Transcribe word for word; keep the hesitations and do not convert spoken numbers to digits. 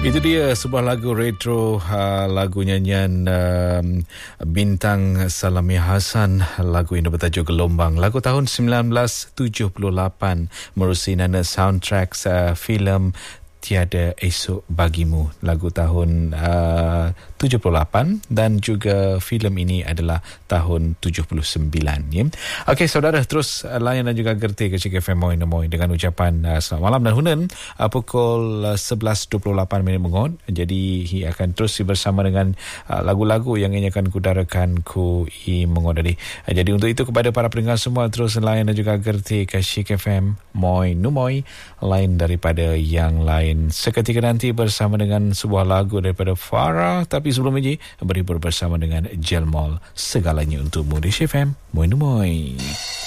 Itu dia sebuah lagu retro, uh, lagu nyanyian um, bintang Salami Hasan. Lagu ini bertajuk Gelombang. Lagu tahun sembilan belas tujuh puluh lapan merusi nana soundtrack uh, filem Tiada Esok Bagimu, lagu tahun uh, tujuh puluh lapan, dan juga filem ini adalah tahun tujuh puluh sembilan. Ya. Okey, saudara, terus uh, layan dan juga gerti ke Cik F M Moi Nemoi dengan ucapan uh, selamat malam dan hunan uh, pukul uh, sebelas dua puluh lapan minit mengon. Jadi hi akan terus bersama dengan uh, lagu-lagu yang ini akan kudarakan ku i mengon tadi. Uh, jadi untuk itu kepada para pendengar semua, terus layan dan juga gerti ke Cik F M Moi Nemoi, lain daripada yang lain. Seketika nanti bersama dengan sebuah lagu daripada Farah, tapi sebelum ini berhibur bersama dengan Jelmol, segalanya untukmu di F M Moi Nemoi.